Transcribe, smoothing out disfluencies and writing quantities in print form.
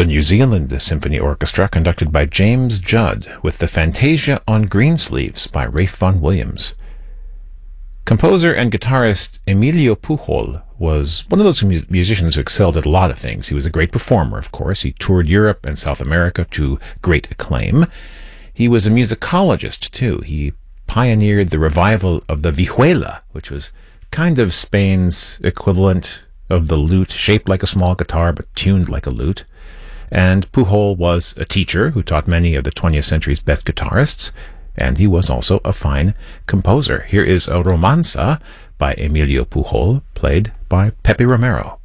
New Zealand Symphony Orchestra, conducted by James Judd, with the Fantasia on Greensleeves by Ralph Vaughan Williams. Composer and guitarist Emilio Pujol was one of those musicians who excelled at a lot of things. He was a great performer, of course. He toured Europe and South America to great acclaim. He was a musicologist, too. He pioneered the revival of the vihuela, which was kind of Spain's equivalent of the lute, shaped like a small guitar but tuned like a lute. And Pujol was a teacher who taught many of the 20th century's best guitarists, and he was also a fine composer. Here is a romanza by Emilio Pujol, played by Pepe Romero.